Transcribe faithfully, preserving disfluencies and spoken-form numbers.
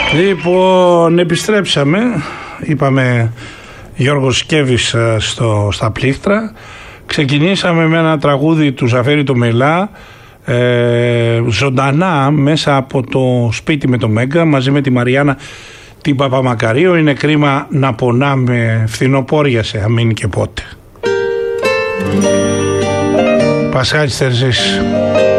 Λοιπόν, επιστρέψαμε. Είπαμε Γιώργος Σκέβης στο, στα πλήκτρα. Ξεκινήσαμε με ένα τραγούδι του Ζαφέρη το Μελά, ε, ζωντανά μέσα από το σπίτι με το Μέγκα, μαζί με τη Μαριάννα την Παπαμακαρίου. Είναι κρίμα να πονάμε, φθινοπόριασε, αν μείνει και πότε. Πασχάλης Τερζής.